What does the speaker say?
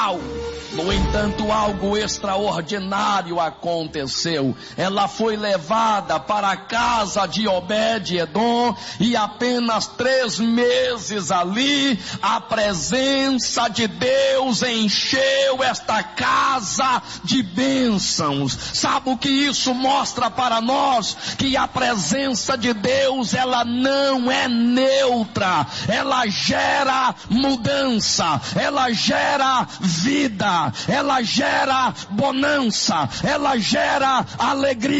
No entanto, algo extraordinário aconteceu. Ela foi levada para a casa de Obed-edom, e apenas 3 meses ali, a presença de Deus encheu esta casa de bênçãos. Sabe o que isso mostra para nós? Que a presença de Deus, ela não é neutra, ela gera mudança, ela gera vida, ela gera bonança, ela gera alegria.